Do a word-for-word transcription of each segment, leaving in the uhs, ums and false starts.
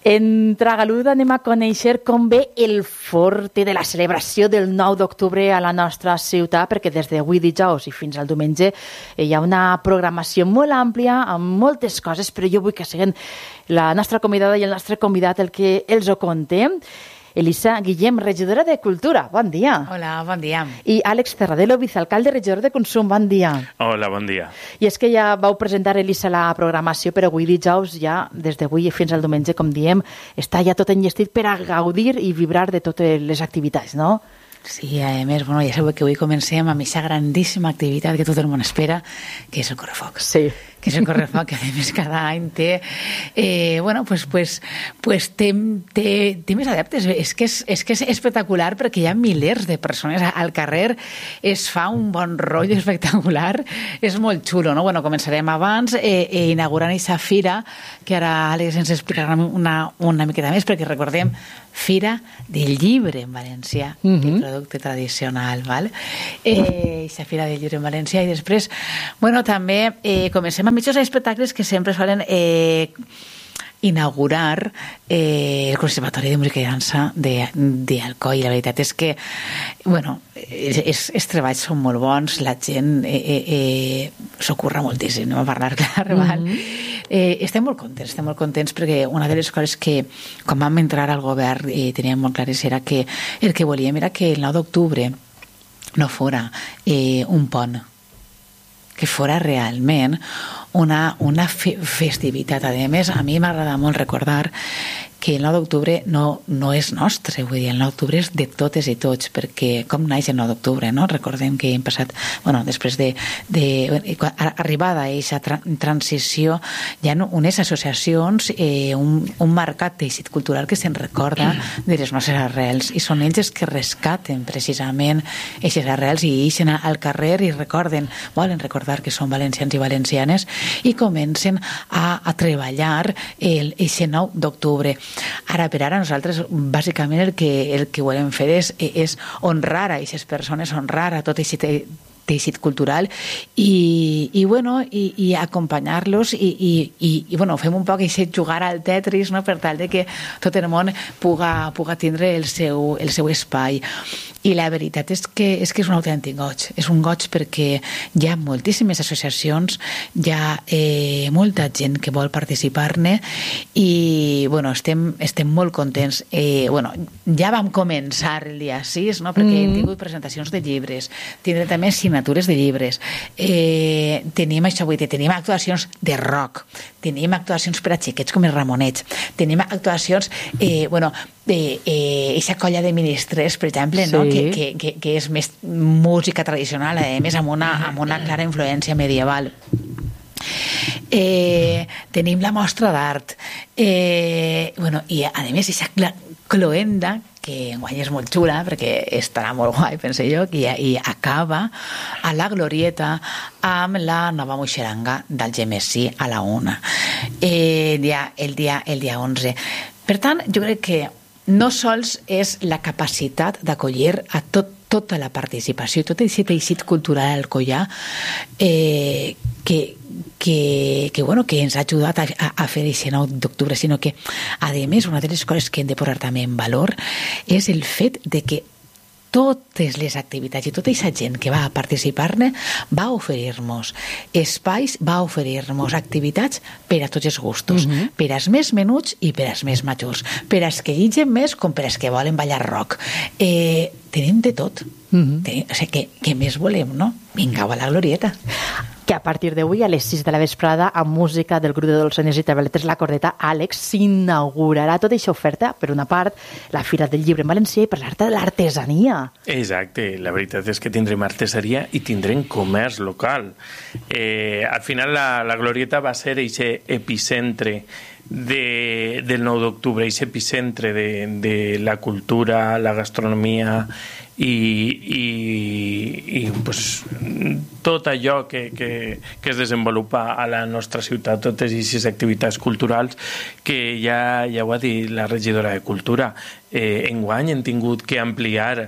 En Tragalud anem a conèixer com ve el forte de la celebració del nou d'octubre a la nostra ciutat, perquè des d'avui dijous i fins al diumenge hi ha una programació molt àmplia amb moltes coses, però jo vull que siguin la nostra convidada i el nostre convidat el que els ho contem. Elisa Guillem, regidora de Cultura, bon dia. Hola, bon dia. I Àlex Terradelo, vicealcalde, regidor de Consum, bon dia. Hola, bon dia. I és que ja vau presentar, Elisa, la programació, però avui dijous, ja des d'avui fins al diumenge, com diem, està ja tot enllestit per a gaudir i vibrar de totes les activitats, no? Sí, a més, bueno, ja sabeu que avui comencem amb aquesta grandíssima activitat que tot el món espera, que és el correfoc. Sí. Que és el correfoc, que a més cada any té, eh, bueno, pues, pues, pues té, té, té més adeptes. És que és, és que és espectacular perquè hi ha milers de persones al carrer, es fa un bon rotllo espectacular, és molt xulo, no? Bueno, començarem abans eh, eh, inaugurant aquesta fira, que ara Àlex ens explicarà una, una miqueta més, perquè recordem, Fira del Llibre en valencià, uh-huh. El producte tradicional, val? Eh, aquesta Fira del Llibre en valencià, i després, bueno, també eh, comencem amb aquests espectacles que sempre solen eh, inaugurar eh, el Conservatori de Música i Dansa d'Alcoi. La veritat és que, bueno, els, els treballs són molt bons, la gent eh, eh, eh, s'ho curra moltíssim, anem a parlar clar, mm-hmm. val? Eh, estem molt contents, estem molt contents perquè una de les coses que quan vam entrar al govern eh, teníem molt clares era que el que volíem era que el nou d'octubre no fora eh, un pont, que fora realment una, una fe festivitat. A més, a mi m'agrada molt recordar que el nou d'octubre no, no és nostre, vull dir, el nou d'octubre és de totes i tots, perquè com naix el nou d'octubre, no? Recordem que hem passat, bueno, després de, de arribada a aquesta tra transició, hi ha unes associacions, eh, un, un marcat teixit cultural que se'n recorda de les nostres arrels, i són ells que rescaten precisament aquestes arrels i ixen al carrer i recorden, volen recordar que són valencians i valencianes, i comencen a, a treballar el, el nou d'octubre. Ara per ara nosaltres bàsicament el que, el que volem fer és, és honrar a aquestes persones, honrar a tot aquest teixit cultural i, i, bueno, i, i acompanyar-los i, i, i, i bueno, fem un poc aquest jugar al Tetris, no? Per tal de que tot el món puga, puga tindre el seu, el seu espai. I la veritat és que, és que és un autèntic goig. És un goig perquè hi ha moltíssimes associacions, hi ha eh, molta gent que vol participar-ne i bueno, estem, estem molt contents. Eh, bueno, ja vam començar el dia sis, no? Perquè mm. hem tingut presentacions de llibres, tindrem també signatures de llibres, eh, tenim això, vull dir, tenim actuacions de rock, tenim actuacions per a xiquets com els Ramonets, tenim actuacions, eh, bueno, eh, eh, aquesta colla de ministres, per exemple, sí. No? que, que, que, que és més música tradicional, a més amb una, amb una clara influència medieval. Eh, tenim la mostra d'art, eh, bueno, i a més aquesta cloenda que enguany és molt xula perquè estarà molt guai, penso jo, i, i acaba a la Glorieta amb la nova moixeranga del Gemesí a la una eh, el, dia, el, dia, el dia onze. Per tant, jo crec que no sols és la capacitat d'acollir a tot, tota la participació, tot aquest teixit cultural alcoià eh, que Que, que, bueno, que ens ha ajudat a, a fer aquest nou d'octubre, sinó que, a més, una de les coses que hem de posar també en valor és el fet de que totes les activitats i tota aquesta gent que va a participar-ne va oferir-nos espais, va oferir-nos activitats per a tots els gustos, uh-huh. per als més menuts i per als més majors, per als que lligen més com per als que volen ballar rock. Eh, tenim de tot. Uh-huh. Tenim, o sigui, que, que més volem, no? Vinga, a la Glorieta. Que a partir d'avui, a les sis de la vesprada, amb música del grup de Dolçaines i Tabaletes La Cordeta, Àlex, s'inaugurarà tota aquesta oferta, per una part, la Fira del Llibre en Valencià i per l'altra, l'artesania. Exacte, la veritat és que tindrem artesania i tindrem comerç local. Eh, al final, la, la Glorieta va ser aquest epicentre de, del nou d'octubre, aquest epicentre de, de la cultura, la gastronomia i, i, i pues, tot allò que, que, que es desenvolupa a la nostra ciutat, totes aquestes activitats culturals que ja, ja ho ha dit la regidora de Cultura. Eh, enguany hem tingut que ampliar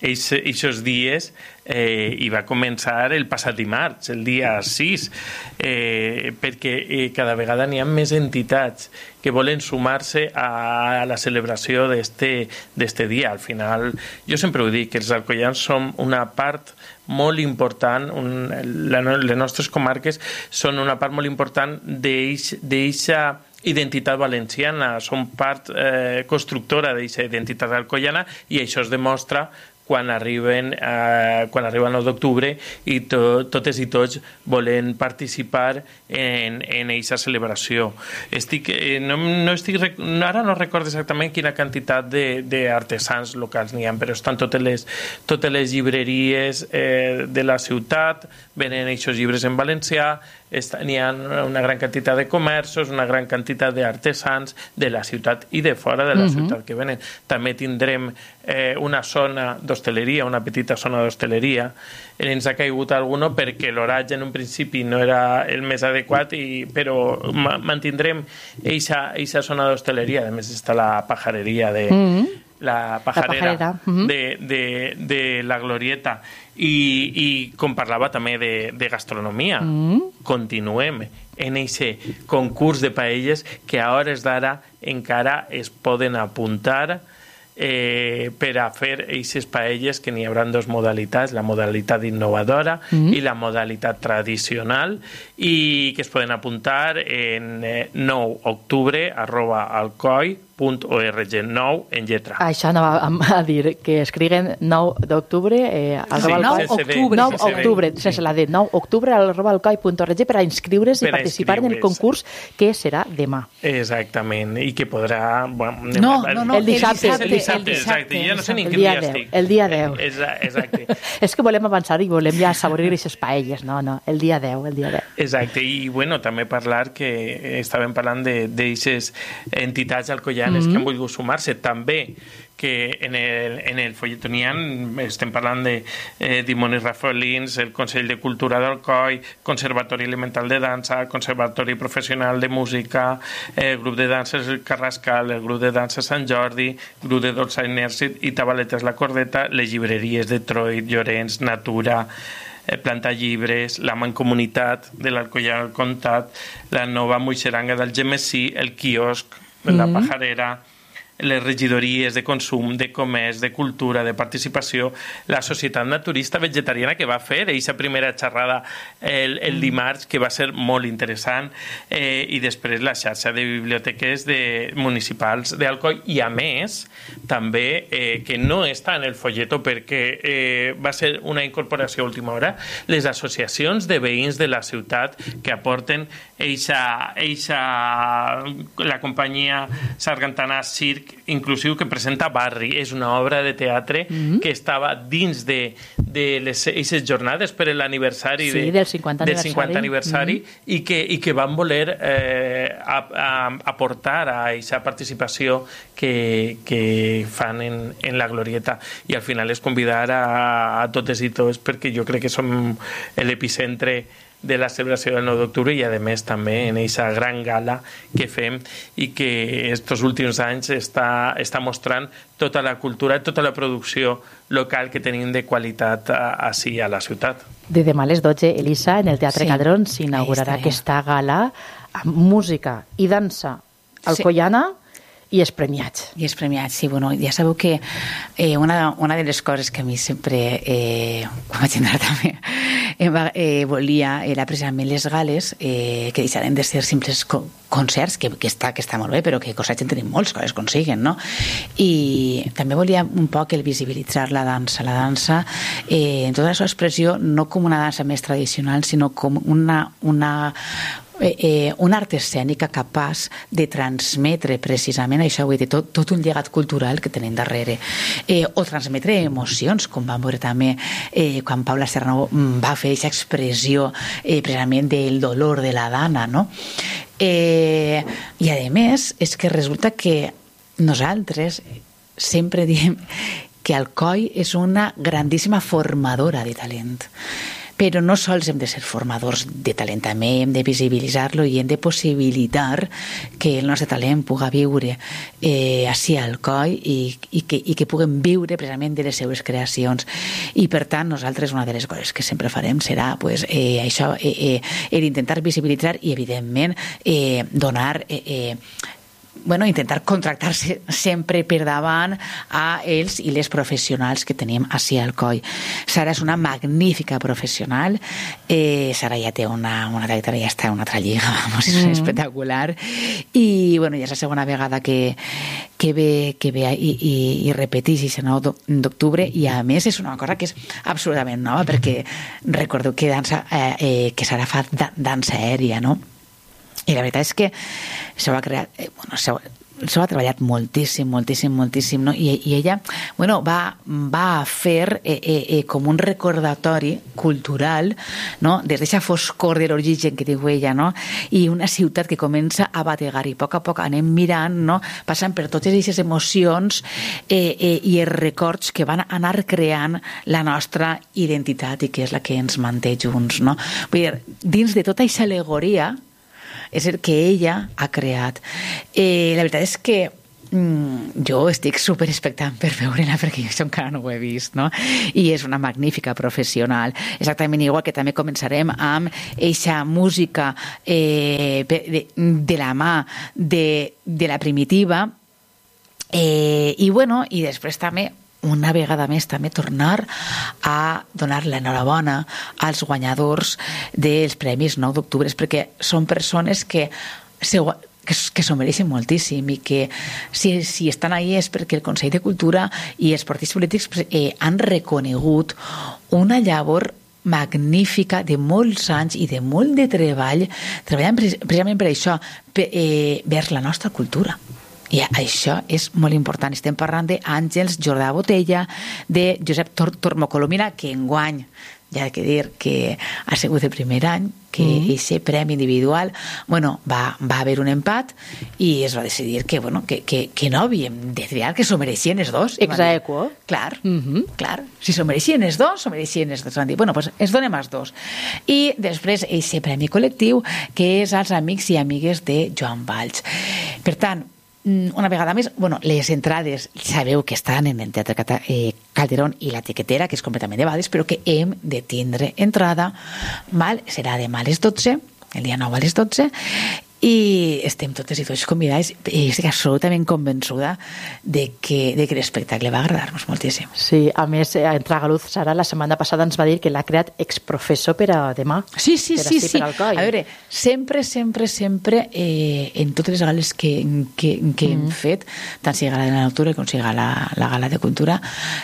aquests dies eh, i va començar el passat dimarts, el dia sis, eh, perquè eh, cada vegada n'hi ha més entitats que volen sumar-se a la celebració d'este dia. Al final, jo sempre ho dic, que els alcoians som una part molt important, un, la, les nostres comarques són una part molt important d'eixa identitat valenciana, són part eh, constructora d'eixa identitat alcoiana, i això es demostra quan arriben eh, quan arriba el nou d'octubre i to, totes i tots volen participar en, en aquesta celebració. Estic, eh, no, no estic, ara no recordo exactament quina quantitat d'artesans locals n'hi ha, però estan totes les, totes les llibreries eh, de la ciutat, venen aquests llibres en valencià, n'hi ha una gran quantitat de comerços, una gran quantitat d'artesans de la ciutat i de fora de la uh-huh. ciutat que venen. També tindrem eh, una zona d'hostaleria, una petita zona d'hostaleria. Ens ha caigut alguno perquè l'horatge en un principi no era el més adequat, i, però ma mantindrem aquesta zona d'hostaleria. A més està la pajareria de... Uh-huh. la pajarera, la pajarera. Uh-huh. de, de, de la Glorieta, i, i com parlava també de, de gastronomia, uh-huh. continuem en aquest concurs de paelles que a hores d'ara encara es poden apuntar eh, per a fer aquestes paelles, que n'hi haurà dos modalitats, la modalitat innovadora uh-huh. i la modalitat tradicional, i que es poden apuntar en eh, nou octubre arroba alcoi punt org, nou en lletra. Això anava a dir, que escriguen nou d'octubre eh, sí, nou octubre, nou octubre, sense la D, nou octubre arroba alcoi punt org per a inscriure's i participar en el concurs que serà demà. Exactament, i que podrà... Bueno, no, no, no, el dissabte. El dissabte, exacte, ja no sé ni en quin dia estic. El dia deu. Exacte. És que volem avançar i volem ja assaborir aquestes paelles, no, no, el dia deu, el dia deu. Exacte, i bueno, també parlar que estàvem parlant d'aquestes entitats alcoianes Mm-hmm. que han volgut sumar-se, també que en el, en el folletonian estem parlant de eh, dimonis rafolins, el Consell de Cultura d'Alcoi, Conservatori Elemental de Dansa, Conservatori Professional de Música, el grup de danses Carrascal, el grup de danses Sant Jordi, grup de dolçainers i tabaletes La Cordeta, les llibreries de Troit, Llorenç, Natura, eh, Planta Llibres, la Mancomunitat de l'Alcoià al Comtat, la Nova Moixeranga del Gemessí, el quiosc, la pajarera, les regidories de consum, de comerç, de cultura, de participació, la Societat Naturista Vegetariana, que va fer aquesta primera xerrada el, el dimarts, que va ser molt interessant, eh, i després la xarxa de biblioteques de, municipals d'Alcoi, i a més també, eh, que no està en el folleto perquè eh, va ser una incorporació a última hora, les associacions de veïns de la ciutat que aporten eixa, eixa, la companyia Sargantana Circ inclusiu, que presenta Barri. És una obra de teatre mm-hmm. que estava dins de, de les eixes jornades per l'aniversari sí, de, del cinquanta del cinquanta aniversari mm-hmm. i, que, i que van voler eh, a, a, aportar a aquesta participació que, que fan en, en la Glorieta, i al final és convidar a, a totes i tots, perquè jo crec que som l'epicentre de la celebració del nou d'octubre, i a més també en aquesta gran gala que fem i que estos últims anys està, està mostrant tota la cultura, tota la producció local que tenim de qualitat així a la ciutat. De demà a les dotze, Elisa, en el Teatre sí. Cadrón s'inaugurarà aquesta gala amb música i dansa alcoiana sí. i els premiats. I els premiats, sí. Bueno, ja sabeu que eh, una, una de les coses que a mi sempre, eh, quan vaig entrar també, eh, volia era precisament les gales, eh, que deixaren de ser simples co concerts, que, que, està, que està molt bé, però que cosechen tenim molts, que les consiguen, no? I també volia un poc el visibilitzar la dansa. La dansa, eh, en tota la seva expressió, no com una dansa més tradicional, sinó com una... una Eh, eh, una art escènica capaç de transmetre precisament això, vull dir, tot, tot un llegat cultural que tenim darrere, eh, o transmetre emocions, com vam veure també eh, quan Paula Serrano va fer aquesta expressió eh, precisament del dolor de la dana, no? Eh, i a més és que resulta que nosaltres sempre diem que Alcoi és una grandíssima formadora de talent. però no sols hem de ser formadors de talent, també hem de visibilitzar-lo i hem de possibilitar que el nostre talent puga viure eh, així al coll i, i, que, i que puguem viure precisament de les seues creacions. I per tant nosaltres una de les coses que sempre farem serà pues, eh, això, eh, eh, intentar visibilitzar i evidentment eh, donar eh, eh, bueno, intentar contractar-se sempre per davant a ells i les professionals que tenim així al coll. Sara és una magnífica professional, eh, Sara ja té una, una trajectòria, ja està en una altra lliga, vamos, és mm. espectacular, i bueno, ja és la segona vegada que, que ve, que ve i, i, i repeteix el nou d'octubre, i a més és una cosa que és absolutament nova, perquè recordeu que, dansa, eh, eh, que Sara fa da, dansa aèria, no? I la veritat és que s'ho ha creat, eh, bueno, s'ho ha treballat moltíssim, moltíssim, moltíssim, no? I, i ella, bueno, va, va fer eh, eh, eh, com un recordatori cultural, no? Des d'aquesta foscor de l'origen que diu ella, no? I una ciutat que comença a bategar, i a poc a poc anem mirant, no? Passant per totes aquestes emocions eh, eh, i els records que van anar creant la nostra identitat i que és la que ens manté junts, no? Vull dir, dins de tota aquesta al·legoria és el que ella ha creat. Eh, la veritat és que mm, jo estic super expectant per veure-la perquè jo això encara no ho he vist, no? I és una magnífica professional. Exactament igual que també començarem amb eixa música eh, de, de la mà de, de la Primitiva eh, i bueno, i després també una vegada més també tornar a donar l'enhorabona als guanyadors dels Premis nou d'Octubre, perquè són persones que se, que, que s'ho mereixen moltíssim i que si, si estan ahí és perquè el Consell de Cultura i els partits polítics eh, han reconegut una llavor magnífica de molts anys i de molt de treball, treballant precisament per això, per, eh, vers la nostra cultura. I això és molt important. Estem parlant d'Àngels Jordà Botella, de Josep Tor Tormocolomina, que enguany, ja he de dir que ha sigut el primer any que aquest mm. premi individual, bueno, va, va haver un empat i es va decidir que, bueno, que, que, que no havíem de triar, que s'ho mereixien els dos. Ex aequo. Clar, mm -hmm. clar. Si s'ho mereixien els dos, s'ho mereixien els dos. Van dir, bueno, pues ens donem els dos. I després, aquest premi col·lectiu, que és als amics i amigues de Joan Valls. Per tant, una vegada més, bueno, les entrades sabeu que estan en el Teatre Calderón i la Tiquetera, que és completament de vades, però que hem de tindre entrada, val? Serà demà a les dotze, el dia nou a les dotze, i estem totes i tots convidats, i estic absolutament convençuda de que, de que l'espectacle va agradar-nos moltíssim. Sí, a més, en Tragaluz, Sara, la setmana passada ens va dir que l'ha creat exprofesso per a demà. Sí, sí, sí, sí. A veure, sempre, sempre, sempre, eh, en totes les gales que, que, que mm. hem fet, tant sigui gala de la Natura com sigui la, la gala de Cultura,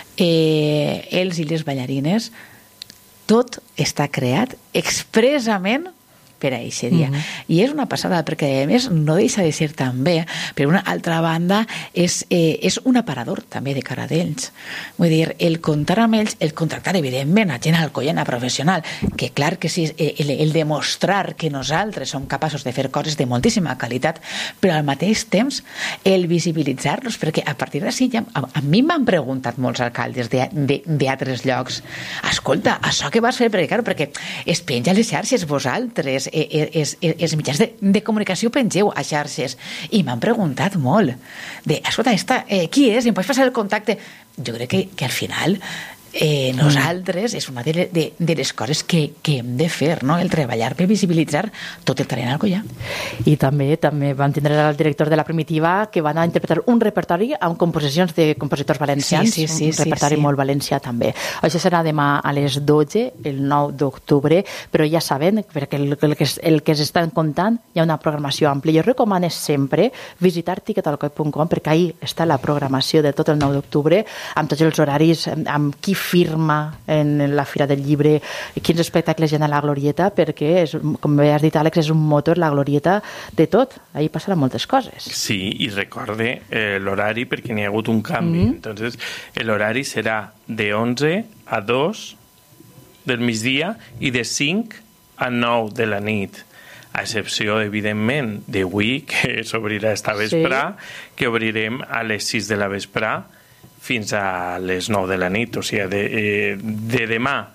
eh, els i les ballarines, tot està creat expressament per a aquest dia. Mm -hmm. I és una passada, perquè a més no deixa de ser també, per una altra banda, és, eh, és un aparador també de cara d'ells. Vull dir, el comptar amb ells, el contractar, evidentment, a gent alcoiana professional, que clar que sí, el, el demostrar que nosaltres som capaços de fer coses de moltíssima qualitat, però al mateix temps el visibilitzar-los, perquè a partir d'ací ja, a, a mi m'han preguntat molts alcaldes d'altres llocs, escolta, això que vas fer, perquè, clar, perquè es penja a les xarxes vosaltres, els, els mitjans de, de comunicació pengeu a xarxes, i m'han preguntat molt de, escolta, esta, eh, qui és? Em pots passar el contacte? Jo crec que, que al final eh, nosaltres és una de, de, de les coses que, que hem de fer, no? El treballar per visibilitzar tot el talent alcoià. I també també vam tindre el director de la Primitiva, que van a interpretar un repertori amb composicions de compositors valencians, sí, sí, sí, un repertori sí, sí. molt valencià també. Això serà demà a les dotze, el nou d'octubre, però ja saben, perquè el, el, que, el que s'estan contant hi ha una programació àmplia. Jo recomano sempre visitar tiquet alcoi punt com, perquè ahí està la programació de tot el nou d'octubre, amb tots els horaris, amb qui firma en la Fira del Llibre, quins espectacles hi ha a la Glorieta, perquè, és, com bé has dit, Àlex, és un motor, la Glorieta, de tot. Ahí passaran moltes coses. Sí, i recorde eh, l'horari, perquè n'hi ha hagut un canvi. Mm-hmm. Entonces, l'horari serà de onze a dos del migdia i de cinc a nou de la nit, a excepció, evidentment, d'avui, que s'obrirà esta vesprà, sí. que obrirem a les sis de la vesprà fins a les nou de la nit, o sigui, de, eh, de demà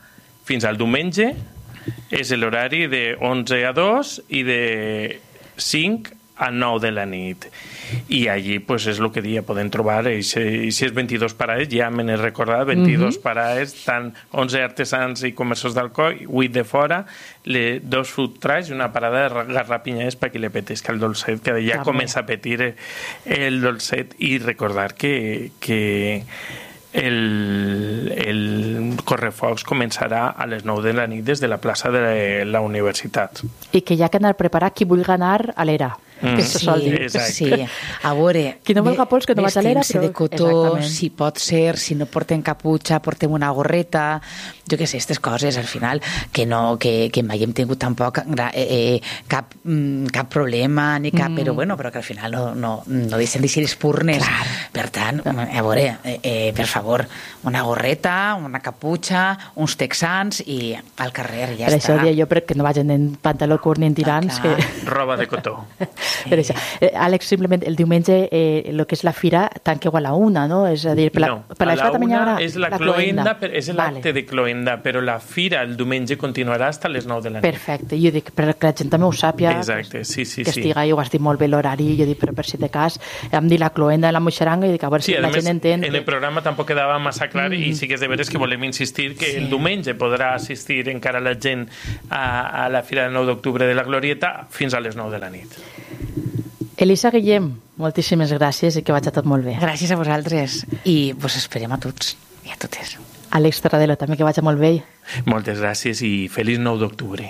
fins al diumenge és l'horari de onze a dos i de cinc a nou de la nit. I allí pues, és el que dia podem trobar i si, i si és vint-i-dos parades, ja me n'he recordat, vint-i-dos uh-huh. parades, tant onze artesans i comerços d'Alcoi, vuit de fora, le, dos food trucks i una parada de garrapinyades perquè li apetesca el dolcet, que ja ah, comença a petir el dolcet. I recordar que, que el, el correfocs començarà a les nou de la nit des de la plaça de la universitat. I que hi ha que anar preparat qui vulgui anar a l'era. Mm. Sí, sí. A veure, qui no vulga pols que no vaig a l'era, però... de cotó, si pot ser, si no portem caputxa, portem una gorreta, jo què sé, aquestes coses, al final, que no, que, que mai hem tingut tampoc eh, eh, cap, mm, cap problema, ni cap, mm. però bueno, però que al final no, no, no deixen de ser espurnes. Clar. Per tant, a veure, eh, eh, per favor, una gorreta, una caputxa, uns texans i al carrer, ja per està. Per això dia jo, perquè no vagin en pantaló curt ni en tirants. Ah, que... roba de cotó. Sí. Per això. Eh, Àlex, simplement, el diumenge eh, el que és la fira tanqueu a la una, no? És a dir, per la, no, per a la una haurà és la, la cloenda, cloenda, és l'acte vale. de cloenda, però la fira el diumenge continuarà fins a les nou de la nit. Perfecte, jo dic, perquè la gent també ho sàpia, exacte, sí, sí, que sí. estiga ahí, ho has dit molt bé l'horari, jo dic, però per si de cas, em dit la cloenda de la moixaranga i dic, a veure si sí, la més, gent entén. En el programa tampoc quedava massa clar mm. i sí que és de veres que volem insistir que sí. el diumenge podrà assistir encara la gent a, a la fira del nou d'octubre de la Glorieta fins a les nou de la nit. Elisa Guillem, moltíssimes gràcies i que vagi tot molt bé. Gràcies a vosaltres i vos esperem a tots i a totes. Àlex Terradelo, també que vagi molt bé. Moltes gràcies i feliç nou d'octubre.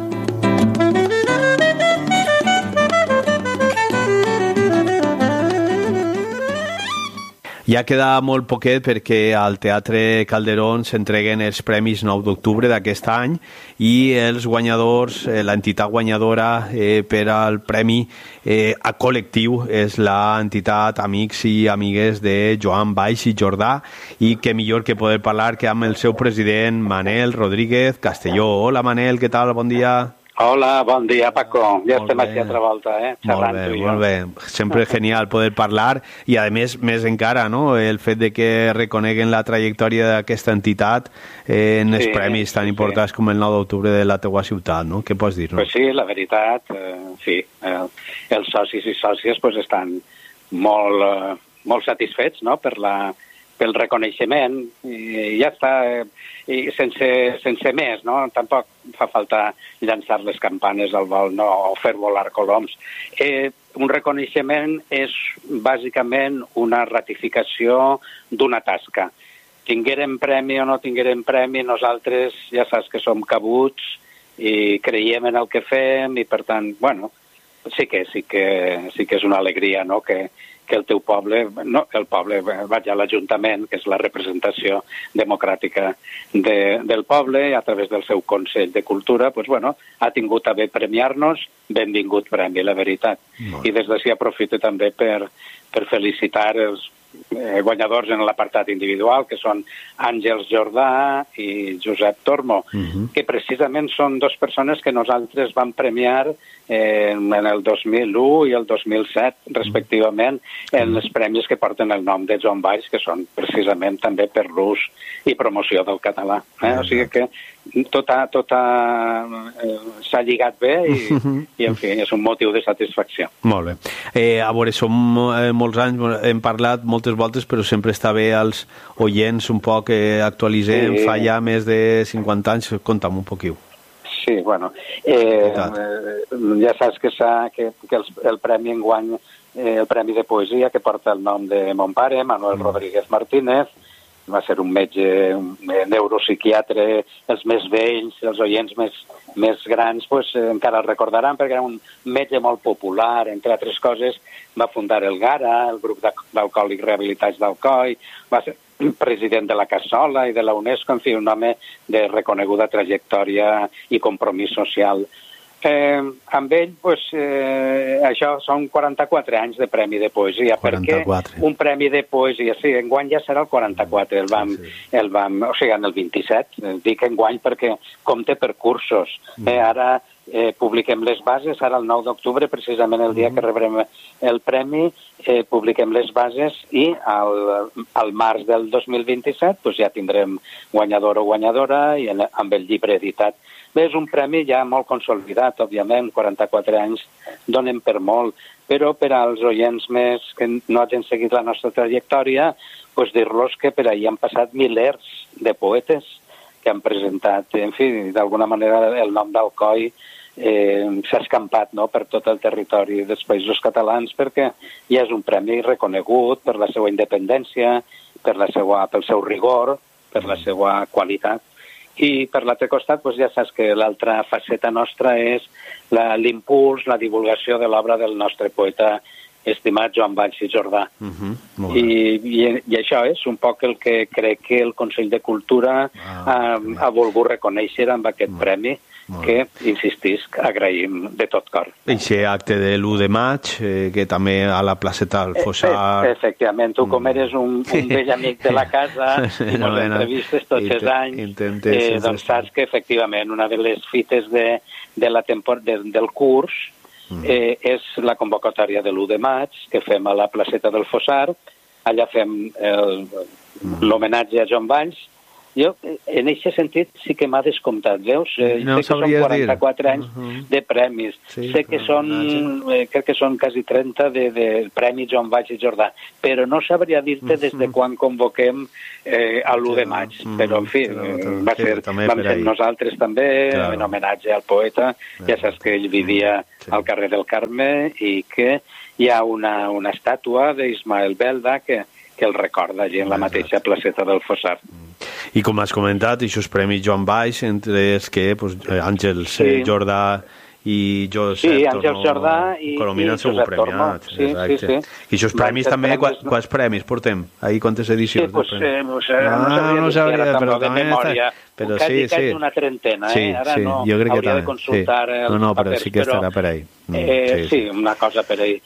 Ja queda molt poquet perquè al Teatre Calderón s'entreguen els Premis nou d'octubre d'aquest any i els guanyadors, eh, l'entitat guanyadora eh, per al Premi eh, a col·lectiu és l'entitat Amics i Amigues de Joan Baix i Jordà, i que millor que poder parlar que amb el seu president Manel Rodríguez Castelló. Hola Manel, què tal? Bon dia. Hola, bon dia Paco, ja molt estem bé. Aquí altra volta, eh? Xerrant molt bé, molt bé, sempre genial poder parlar i a més, més encara, no? El fet de que reconeguen la trajectòria d'aquesta entitat eh, en els sí, premis tan sí, importants sí. com el nou d'octubre de la teua ciutat, no? Què pots dir? No? Pues sí, la veritat, eh, sí, eh, els socis i sòcies pues, estan molt, eh, molt satisfets, no?, per la pel reconeixement i ja està, i sense, sense més, no? Tampoc fa falta llançar les campanes al vol, no? O fer volar coloms. Eh, un reconeixement és bàsicament una ratificació d'una tasca. Tinguérem premi o no tinguérem premi, nosaltres ja saps que som cabuts i creiem en el que fem i per tant, bueno, sí que, sí que, sí que és una alegria, no?, que que el teu poble, no, el poble, vaig a l'Ajuntament, que és la representació democràtica de, del poble, a través del seu Consell de Cultura, pues, bueno, ha tingut a bé premiar-nos, benvingut premi, la veritat. Molt. I des d'ací aprofito també per, per felicitar els eh, guanyadors en l'apartat individual, que són Àngels Jordà i Josep Tormo, uh-huh. que precisament són dues persones que nosaltres vam premiar eh, en el dos mil u i el dos mil set, respectivament, en els premis que porten el nom de Joan Baix, que són precisament també per l'ús i promoció del català. Eh? O sigui que tot, ha, tot ha, eh, s'ha lligat bé i, i, en fi, és un motiu de satisfacció. Molt bé. Eh, a veure, som eh, molts anys, hem parlat moltes voltes, però sempre està bé als oients un poc que eh, actualitzem. Sí. Fa ja més de cinquanta anys, conta'm un poquiu. Sí, bueno, eh, eh, ja saps que, que, que el, el Premi enguany, eh, el Premi de Poesia, que porta el nom de mon pare, Manuel mm. Rodríguez Martínez, va ser un metge, un neuropsiquiatre, els més vells, els oients més, més grans, pues, eh, encara el recordaran, perquè era un metge molt popular, entre altres coses, va fundar el GARA, el grup d'alcohòlics rehabilitats d'Alcoi, va ser president de la Cassola i de la UNESCO, en fi, un home de reconeguda trajectòria i compromís social. Eh, amb ell, pues, eh, això són quaranta-quatre anys de Premi de Poesia, quaranta-quatre. Perquè un Premi de Poesia, sí, enguany ja serà el quaranta-quatre, el vam, sí. el vam, o sigui, en el vint-i-set, dic enguany perquè compte per cursos. Mm. Eh, ara eh, publiquem les bases, ara el nou d'octubre, precisament el dia que rebrem el premi, eh, publiquem les bases i al, al març del dos mil vint-i-set pues, ja tindrem guanyador o guanyadora i en, amb el llibre editat. Bé, és un premi ja molt consolidat, òbviament, quaranta-quatre anys donen per molt, però per als oients més que no hagin seguit la nostra trajectòria, pues, dir-los que per ahir han passat milers de poetes que han presentat, en fi, d'alguna manera el nom d'Alcoi eh, s'ha escampat, no?, per tot el territori dels Països Catalans perquè ja és un premi reconegut per la seva independència, per la seva, pel seu rigor, per la seva qualitat. I per l'altre costat, doncs ja saps que l'altra faceta nostra és la, l'impuls, la divulgació de l'obra del nostre poeta estimat Joan Valls i Jordà. Uh-huh, I, i, I això és un poc el que crec que el Consell de Cultura ah, ha, ha volgut reconèixer amb aquest molt, premi, molt que, insistisc, agraïm de tot cor. I aquest acte de l'u de maig, eh, que també a la placeta del Fossar... Eh, efectivament, tu com eres un, un vell amic de la casa i no, mos entrevistes tots els anys, eh, doncs saps que efectivament una de les fites de, de la tempor de, del curs Eh, és la convocatòria de l'u de maig que fem a la placeta del Fossar. Allà fem el, l'homenatge a Joan Valls. Jo, en aquest sentit, sí que m'ha descomptat, veus? Eh, no sé que són quaranta-quatre dir. anys uh-huh. de premis. Sí, sé que són, eh, crec que són quasi trenta de, de Premi Joan Valls i Jordà, però no sabria dir-te des de quan convoquem eh, a l'u de maig. Uh-huh. Però, en fi, uh-huh. va ser, vam ser nosaltres també, claro. En homenatge al poeta. Uh-huh. Ja saps que ell vivia sí. al carrer del Carme i que hi ha una, una estàtua d'Ismael Belda que, que el recorda allí en la mateixa placeta del Fossar. I com has comentat, aquests premis Joan Valls, entre els que pues, Àngels sí. Jordà i Josep sí, Àngels Jordà i, i Josep Tormo. Sí, sí, sí. I aquests premis també, premis, no? Quants premis portem? Ahir quantes edicions? Sí, pues, eh, no, sé, ah, no sabria, no sabria dir, però de memòria. Però quasi, sí, sí. una trentena, eh? Sí, ara sí, no, jo crec que hauria també. de consultar sí. els no, no, però papers, sí que estarà però, per ahí. Mm, eh, sí, sí, sí, una cosa per ahí.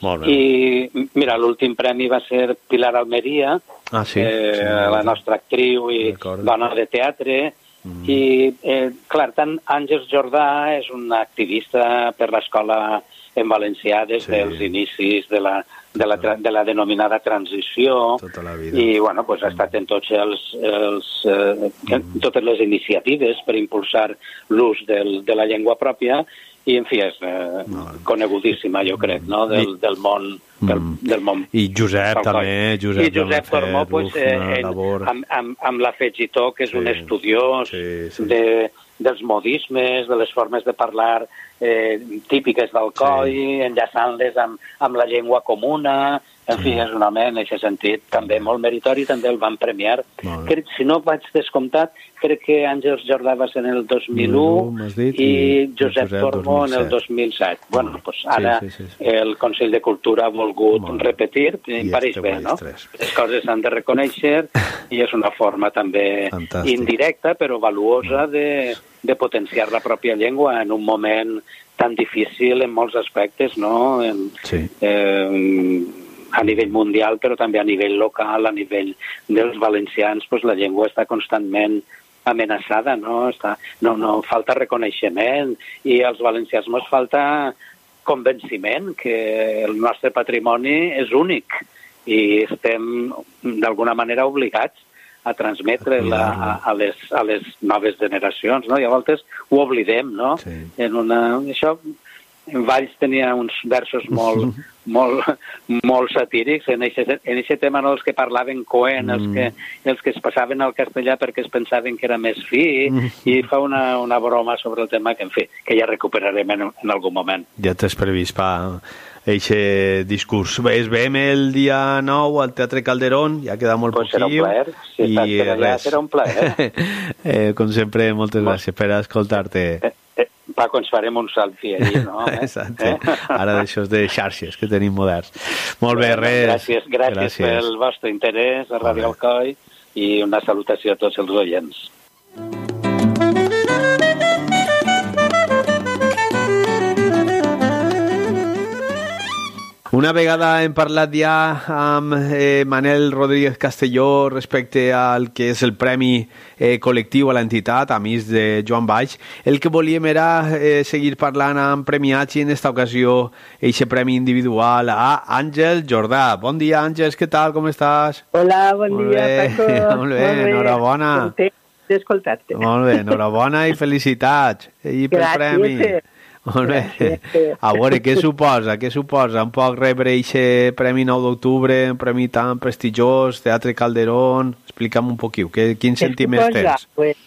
I, mira, l'últim premi va ser Pilar Almeria, ah, sí? Eh, sí, la nostra actriu i dona de teatre, mm. i, eh, clar, tant Àngels Jordà és una activista per l'escola en valencià des sí. dels inicis de la, de, la, de la denominada transició tota la vida. I bueno, pues, ha estat en tots els, els, eh, mm. totes les iniciatives per impulsar l'ús del, de la llengua pròpia i en fi és eh, no. conegudíssima jo crec no? del, del món del, del món i Josep també Josep i Josep Tormó pues, eh, en, amb, amb, amb l'afegitó que és sí. un estudiós sí, sí. De, dels modismes, de les formes de parlar eh, típiques d'Alcoi, sí. enllaçant-les amb, amb la llengua comuna, en fi, és un home en aquest sentit també molt meritori, també el van premiar. Crec, si no vaig descomptat, crec que Àngels Jordà va ser en el dos mil u dit, i, i Josep Tormo en el dos mil set. Bueno, doncs ara sí, sí, sí, sí. el Consell de Cultura ha volgut molt repetir, i em pareix bé, no? Les coses s'han de reconèixer i és una forma també fantàstic. Indirecta però valuosa de, de potenciar la pròpia llengua en un moment tan difícil en molts aspectes, no? En, sí. Eh, a nivell mundial, però també a nivell local, a nivell dels valencians, doncs la llengua està constantment amenaçada, no? Està, no, no falta reconeixement i als valencians ens falta convenciment que el nostre patrimoni és únic i estem d'alguna manera obligats a transmetre-la a, a, les, a les noves generacions, no? I a voltes ho oblidem, no? Sí. En una... Això... Valls tenia uns versos molt, molt, molt satírics en aquest tema, no els que parlaven coent, els que, els que es passaven al castellà perquè es pensaven que era més fi, i fa una, una broma sobre el tema que, en fi, que ja recuperarem en, en algun moment. Ja t'has previst pa aquest discurs. Es veiem el dia nou al Teatre Calderón, ja queda molt pues poquillo. Serà un plaer, si estàs per allà serà un plaer. eh, com sempre, moltes gràcies per escoltar-te. Eh, eh, Paco, ens farem un selfie allí, no? Exacte. Eh? Ara d'aixòs de xarxes que tenim moderns. Molt bé, res. Gràcies, gràcies, gràcies pel vostre interès a Ràdio Alcoi i una salutació a tots els oients. Una vegada hem parlat ja amb eh, Manel Rodríguez Castelló respecte al que és el premi eh, col·lectiu a l'entitat, Amics de Joan Baix. El que volíem era eh, seguir parlant amb premiats i en esta ocasió eixe premi individual a Àngel Jordà. Bon dia, Àngels, què tal, com estàs? Hola, bon Molt dia, bé. Paco. Molt bé, enhorabona. Content d'escoltar-te. Molt bé, enhorabona i felicitats. I pel Gràcies. premi. Molt bé. Gràcies. A veure, què suposa? Què suposa un poc rebre aquest Premi nou d'Octubre, un premi tan prestigiós, Teatre Calderón? Explica'm un poquiu, que, quins sentiments tens? Pues,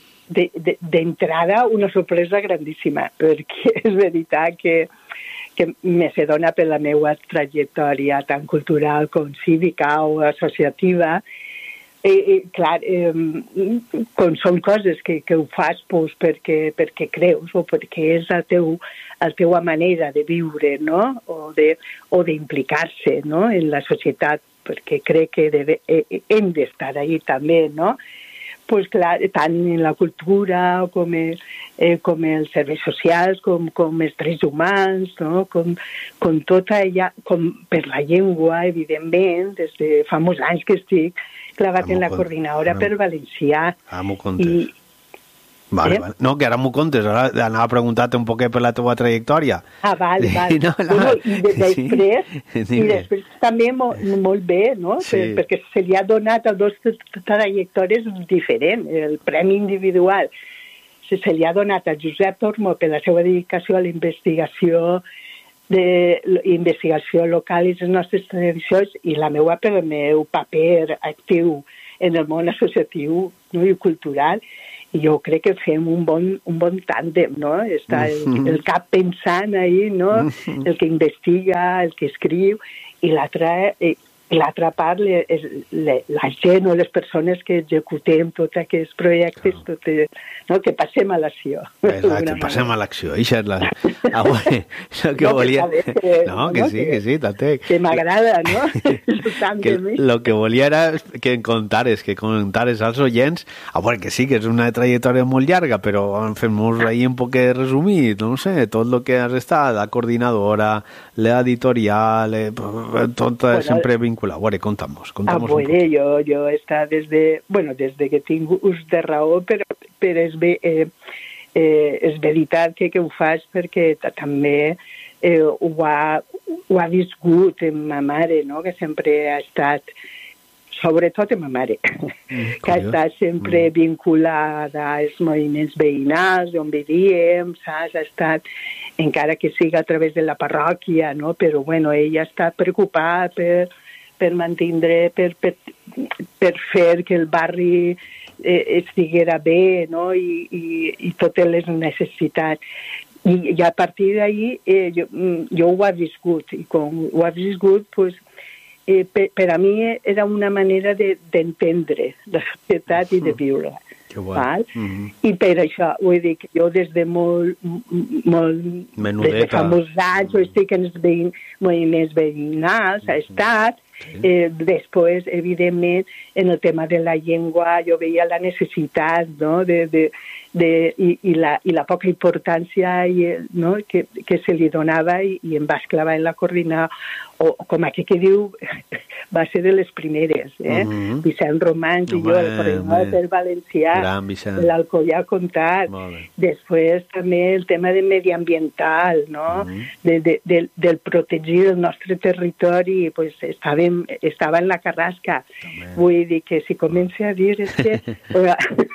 d'entrada, una sorpresa grandíssima, perquè és veritat que, que me se dona per la meva trajectòria tant cultural com cívica o associativa. I, i clar, eh, com són coses que, que ho fas pues, perquè, perquè creus o perquè és la, teu, la teua manera de viure, no? O de, o d'implicar-se, no? En la societat, perquè crec que deve, eh, hem d'estar allí també, no? Pues clar, tant en la cultura com, eh, com els serveis socials, com, com els drets humans, no? com, com tota ella, com per la llengua, evidentment, des de fa molts anys que estic clavat en la coordinadora per valencià. Ah, m'ho contes. I, vale, eh? vale. No, que ara m'ho contes, ara anava a preguntar-te un poquet per la teva trajectòria. Ah, val, val. No, no. Bueno, I de, després, sí. i després també molt, molt bé, no? Sí. Per, perquè se li ha donat a dos trajectòries diferents. El premi individual se, se li ha donat a Josep Tormo per la seva dedicació a la investigació de investigació local i les nostres tradicions i la meva per el meu paper actiu en el món associatiu, no? I cultural. I jo crec que fem un bon, un bon tàndem, no? Està el, el cap pensant ahí, no? El que investiga, el que escriu, i l'altra i l'altra part, le, le, la gent o les persones que executem tots aquests projectes, no. tot, no? Que passem a l'acció. Exacte, que passem a l'acció. Això és la... Ah, bueno, això que no, volia... Que, no, que no, sí, que, que sí, t'entenc. Que m'agrada, no? que lo que volia era que em contares, que contares als oients, ah, bueno, que sí, que és una trajectòria molt llarga, però fem-nos ahí un poc resumit, no sé, tot el que has estat, la coordinadora, l'editorial, tot bueno, sempre vinculat. A veure, contamos, contamos a veure, jo, jo he estat des de, bueno, des de que tinc ús de raó, però, però és, bé, eh, eh, és veritat que, que ho fas perquè també eh, ho, ha, ho ha viscut en ma mare, no? Que sempre ha estat, sobretot en ma mare, mm, que ha estat sempre mm. vinculada als moviments veïnals, on vivíem, saps? Ha estat, encara que siga a través de la parròquia, no? Però bueno, ella està preocupada per per mantindre, per, per, per fer que el barri eh, estiguera bé, no? I, i, i totes les necessitats. I, i a partir d'ahir eh, jo, jo ho he viscut, i com ho he viscut, pues, eh, per, per a mi era una manera d'entendre de, la societat i de viure. Que val. Mm-hmm. I per això, vull dir que jo des de molt, molt menudeta, des de fa molts anys, mm. estic en els veïn, moviments veïnals, mm-hmm. ha estat, sí. eh, després, evidentment, en el tema de la llengua, jo veia la necessitat, no?, de, de, de, i, i, la, i la poca importància i, no?, que, que se li donava i, i em va esclavar en la coordinada, o com aquí que diu, va ser de les primeres, eh? Mm-hmm. Vicent Romans i jo, el coordinador del valencià, l'Alcoià Comtat, després també el tema de mediambiental, no? Mm-hmm. de, de, de, del protegir el nostre territori, pues, estàvem, estava en la carrasca. També. Vull dir que si comença a dir és que... bueno,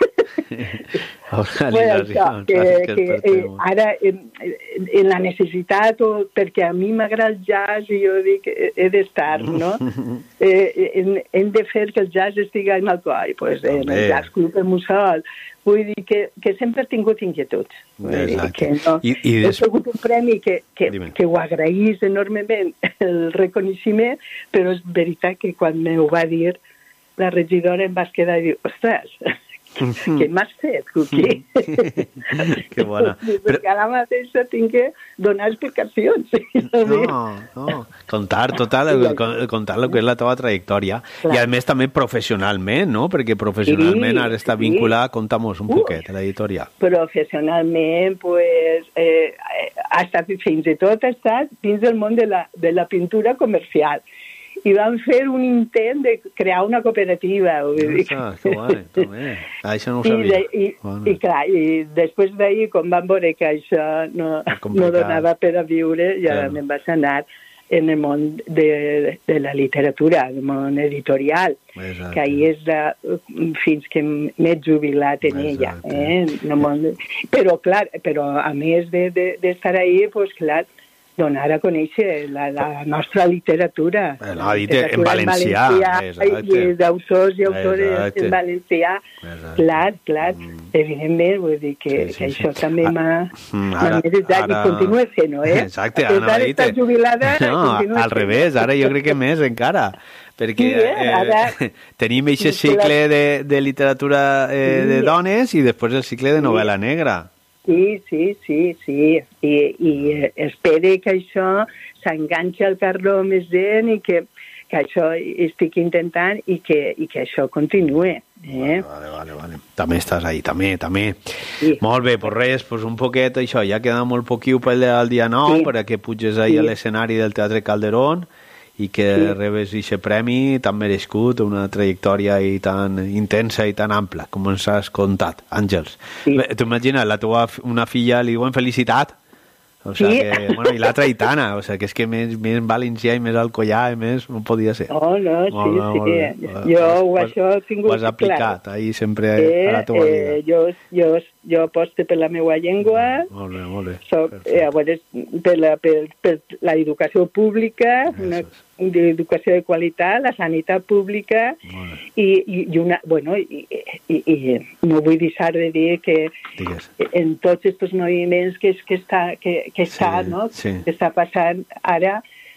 això, que, que eh, ara en, en la necessitat o perquè a mi m'agrada el jazz i jo dic he d'estar, no? eh, hem, hem de fer que el jazz estigui en el coll, pues, en el Jazz Club de Mussol. Vull dir que, que sempre he tingut inquietuds. Que no. I, i des... He tingut un premi que, que, que ho agraís enormement el reconeixement, però és veritat que quan m'ho va dir la regidora em vas quedar i dir, ostres, Què m'has fet, Cuqui? Que bona. Perquè ara mateixa tinc que donar explicacions. No, no. Contar total, contar el que és la teva trajectòria. I a més també professionalment, no? Perquè professionalment ara està vinculada, conta'm-nos un poquet, a l'editorial. Professionalment, pues, eh, ha estat, fins i tot ha estat dins del món de la, de la pintura comercial. I vam fer un intent de crear una cooperativa. Ah, que guai, també. Això no ho sabia. I, i, bueno. i clar, i després d'ahir, com vam veure que això no, no donava per a viure, ja claro. Me'n vaig anar en el món de, de la literatura, el món editorial, exacte. Que ahir és de, fins que m'he jubilat en exacte. Ella. Eh? No món... Però, clar, però a més d'estar de, de ahí, pues, clar, donar a conèixer la, la nostra literatura. No, dit en valencià. En valencià i d'autors i autores exacte. En valencià. Exacte. Clar, clar, mm. evidentment, vull dir que, sí, sí, que això sí. També m'ha mereixat ara... i continua sent-ho, eh? Exacte. A pesar d'estar jubilada, no, al revés, ara jo crec que més encara. Perquè sí, eh? Ara... eh, tenim aquest cicle de, de literatura eh, de dones i després el cicle de novel·la negra. Sí, sí, sí, sí. I, i espero que això s'enganxi al carro més gent i que, que això estic intentant i que, i que això continue. Eh? Vale, vale, vale. També estàs ahí, també, també. Sí. Molt bé, pues res, pues un poquet això, ja queda molt poquiu pel dia nou sí. perquè puges ahí sí. a l'escenari del Teatre Calderón i que sí. rebes aquest premi tan merescut, una trajectòria i tan intensa i tan ampla, com ens has contat, Àngels. Sí. T'ho imagines, la teva una filla li diuen felicitat, o sigui sí. que, bueno, i l'altra Aitana, o sigui que és que més, més valencià i més alcoià i més no podia ser. Oh, no, sí, bé, sí. Bé. Jo ho, això ho tinc ho has aplicat clar. Ahí sempre eh, a la teva vida. Eh, jo, jo, jo aposto per la meva llengua, molt bé, molt bé. Soc, eh, per, la, per, per la educació pública, una d'educació de qualitat, la sanitat pública i, i, i una, bueno, i, i, i no vull deixar de dir que Digues. En tots aquests moviments que, que està, que, que està, sí, no? Sí. Que està passant ara,